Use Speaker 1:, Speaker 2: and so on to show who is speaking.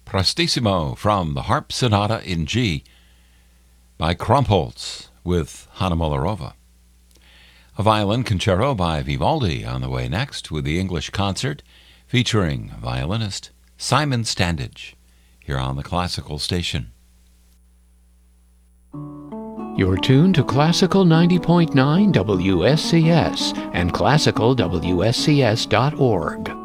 Speaker 1: Prestissimo from the Harp Sonata in G by Krumpholz with Hanna Molorova. A violin concerto by Vivaldi on the way next with the English Concert featuring violinist Simon Standage here on the Classical Station.
Speaker 2: You're tuned to Classical 90.9 WSCS and classicalwscs.org.